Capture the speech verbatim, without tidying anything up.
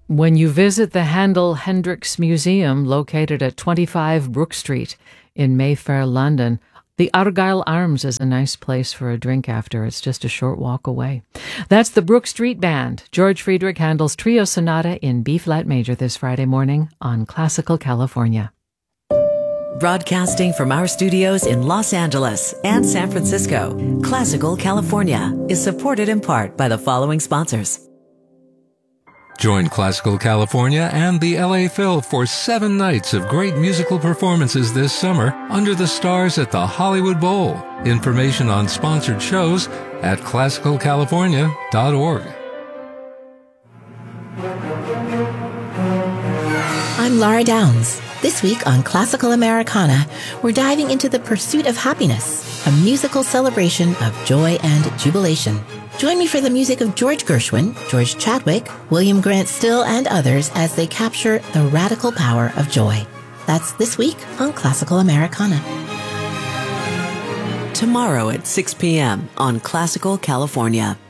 When you visit the Handel Hendricks Museum, located at twenty-five Brook Street in Mayfair, London, the Argyle Arms is a nice place for a drink after. It's just a short walk away. That's the Brook Street Band, George Friedrich Handel's Trio Sonata in B-flat major this Friday morning on Classical California. Broadcasting from our studios in Los Angeles and San Francisco, Classical California is supported in part by the following sponsors. Join Classical California and the L A Phil for seven nights of great musical performances this summer under the stars at the Hollywood Bowl. Information on sponsored shows at classical california dot org. I'm Laura Downs. This week on Classical Americana, we're diving into the pursuit of happiness, a musical celebration of joy and jubilation. Join me for the music of George Gershwin, George Chadwick, William Grant Still, and others as they capture the radical power of joy. That's this week on Classical Americana. Tomorrow at six p.m. on Classical California.